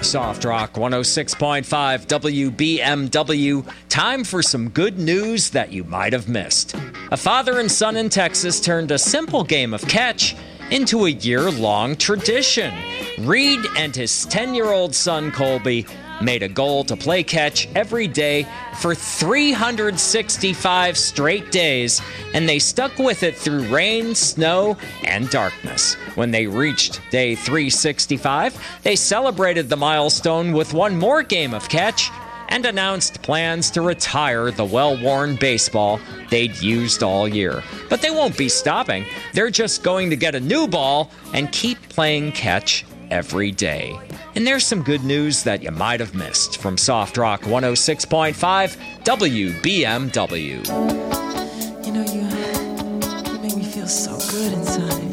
Soft Rock 106.5 WBMW. Time for some good news that you might have missed. A father and son in Texas turned a simple game of catch into a year-long tradition. Reed and his 10-year-old son, Colby, made a goal to play catch every day for 365 straight days, and they stuck with it through rain, snow, and darkness. When they reached day 365, they celebrated the milestone with one more game of catch and announced plans to retire the well-worn baseball they'd used all year. But they won't be stopping. They're just going to get a new ball and keep playing catch every day. And there's some good news that you might have missed from Soft Rock 106.5 WBMW. You know, you make me feel so good inside.